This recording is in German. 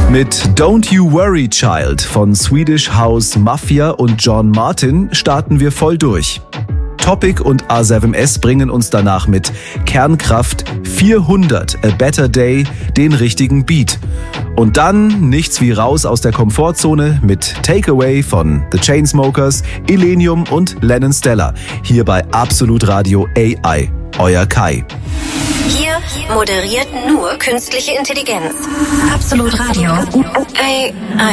Mit Don't You Worry Child von Swedish House Mafia und John Martin starten wir voll durch. Topic und A7S bringen uns danach mit Kernkraft 400 A Better Day den richtigen Beat. Und dann nichts wie raus aus der Komfortzone mit Takeaway von The Chainsmokers, Illenium und Lennon Stella. Hier bei Absolut Radio AI. Euer Kai. Hier moderiert nur künstliche Intelligenz. Absolut Radio AI.